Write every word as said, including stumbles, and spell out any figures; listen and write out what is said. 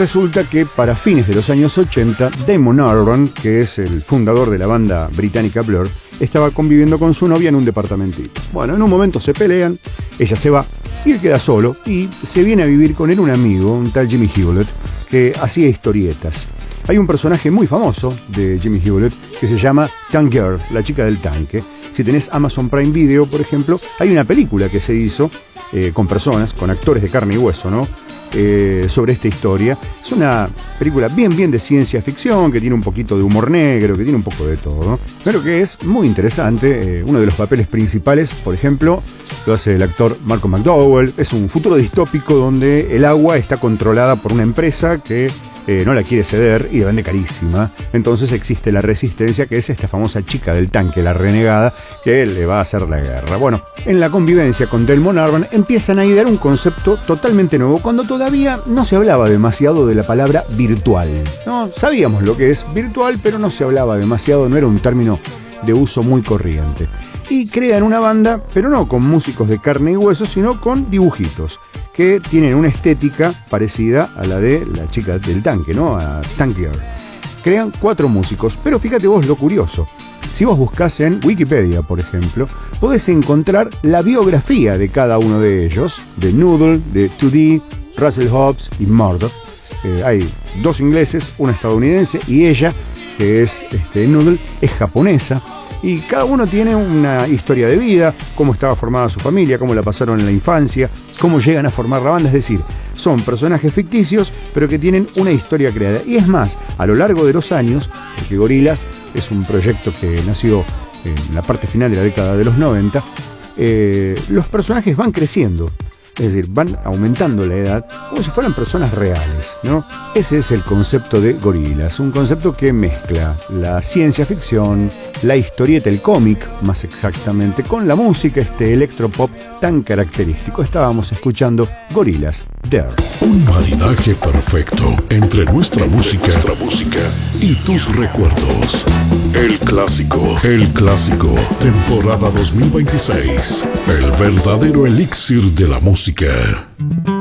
resulta que para fines de los años ochenta, Damon Albarn, que es el fundador de la banda británica Blur, estaba conviviendo con su novia en un departamentito. Bueno, en un momento se pelean, ella se va y él queda solo y se viene a vivir con él un amigo, un tal Jimmy Hewlett, que hacía historietas. Hay un personaje muy famoso de Jimmy Hewlett que se llama Tank Girl, la chica del tanque. Si tenés Amazon Prime Video, por ejemplo, hay una película que se hizo eh, con personas, con actores de carne y hueso, ¿no? Eh, sobre esta historia. Es una película bien bien de ciencia ficción, que tiene un poquito de humor negro, que tiene un poco de todo, ¿no? Pero que es muy interesante. Eh, uno de los papeles principales, por ejemplo, lo hace el actor Malcolm McDowell. Es un futuro distópico donde el agua está controlada por una empresa que Eh, no la quiere ceder y la vende carísima. Entonces existe la resistencia, que es esta famosa chica del tanque, la renegada, que le va a hacer la guerra. Bueno, en la convivencia con Damon Albarn empiezan a idear un concepto totalmente nuevo, cuando todavía no se hablaba demasiado de la palabra virtual, ¿no? Sabíamos lo que es virtual, pero no se hablaba demasiado, no era un término de uso muy corriente. Y crean una banda, pero no con músicos de carne y hueso, sino con dibujitos que tienen una estética parecida a la de la chica del tanque, ¿no? A Tank Girl. Crean cuatro músicos, pero fíjate vos lo curioso. Si vos buscás en Wikipedia, por ejemplo, podés encontrar la biografía de cada uno de ellos, de Noodle, de two D, Russell Hobbs y Murdoch. Eh, hay dos ingleses, una estadounidense y ella, que es este, Noodle, es japonesa. Y cada uno tiene una historia de vida, cómo estaba formada su familia, cómo la pasaron en la infancia, cómo llegan a formar la banda. Es decir, son personajes ficticios, pero que tienen una historia creada. Y es más, a lo largo de los años, porque Gorillaz es un proyecto que nació en la parte final de la década de los noventa, eh, los personajes van creciendo. Es decir, van aumentando la edad como si fueran personas reales, ¿no? Ese es el concepto de Gorillaz, un concepto que mezcla la ciencia ficción, la historieta, el cómic más exactamente, con la música, este electropop tan característico. Estábamos escuchando Gorillaz, There. Un maridaje perfecto entre nuestra entre música, nuestra música y tus recuerdos. El clásico, el clásico, temporada dos mil veintiséis. El verdadero elixir de la música.